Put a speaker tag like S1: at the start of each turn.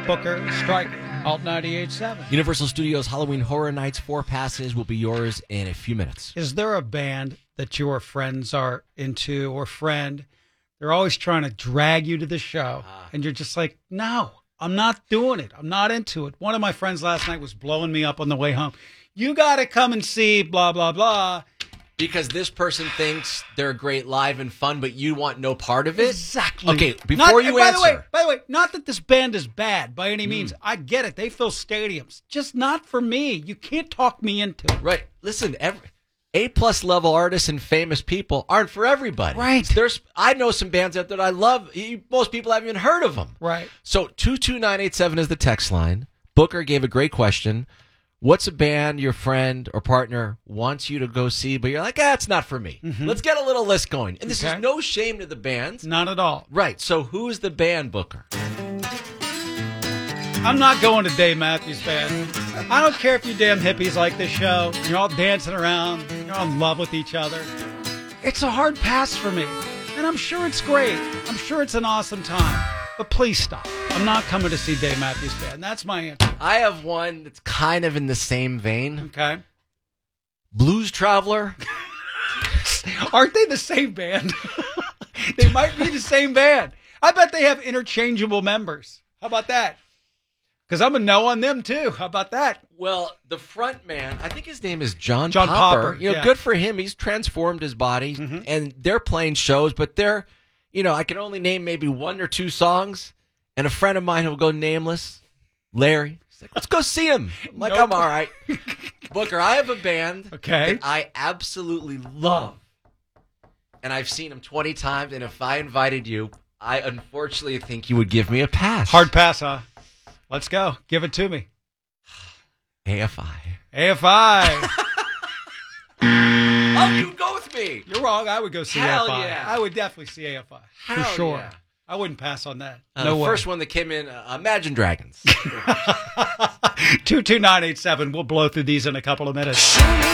S1: Booker, Striker, Alt 98.7.
S2: Universal Studios Halloween Horror Nights 4 passes will be yours in a few minutes.
S1: Is there a band that your friends are into or friend? They're always trying to drag you to the show, and you're just like, no, I'm not doing it. I'm not into it. One of my friends last night was blowing me up on the way home. You got to come and see blah, blah, blah.
S2: Because this person thinks they're great live and fun, but you want no part of it?
S1: Exactly.
S2: Okay, before you answer.
S1: By the way, not that this band is bad by any means. I get it. They fill stadiums. Just not for me. You can't talk me into it.
S2: Right. Listen, A-plus level artists and famous people aren't for everybody.
S1: Right.
S2: I know some bands out there that I love. Most people haven't even heard of them.
S1: Right.
S2: So 22987 is the text line. Booker gave a great question. What's a band your friend or partner wants you to go see, but you're like, it's not for me. Mm-hmm. Let's get a little list going. And this is no shame to the bands.
S1: Not at all.
S2: Right. So who's the band, Booker?
S1: I'm not going to Dave Matthews Band. I don't care if you damn hippies like this show. You're all dancing around. You're all in love with each other. It's a hard pass for me. And I'm sure it's great. I'm sure it's an awesome time. But please stop. I'm not coming to see Dave Matthews Band. That's my answer.
S2: I have one that's kind of in the same vein.
S1: Okay.
S2: Blues Traveler.
S1: Aren't they the same band? They might be the same band. I bet they have interchangeable members. How about that? Because I'm a no on them, too. How about that?
S2: Well, the front man, I think his name is John
S1: Popper.
S2: Good for him. He's transformed his body, and they're playing shows, but they're, I can only name maybe one or two songs, and a friend of mine who will go nameless, Larry, he's like, let's go see him. I'm like, I'm all right. Booker, I have a band that I absolutely love, and I've seen them 20 times, and if I invited you, I unfortunately think you would give me a pass.
S1: Hard pass, huh? Let's go. Give it to me.
S2: AFI.
S1: AFI.
S2: Oh, you go with me.
S1: You're wrong. I would go see
S2: Hell
S1: AFI.
S2: Yeah.
S1: I would definitely see AFI.
S2: Hell
S1: for sure.
S2: Yeah.
S1: I wouldn't pass on that.
S2: No way. First one that came in, Imagine Dragons.
S1: 22987. We'll blow through these in a couple of minutes.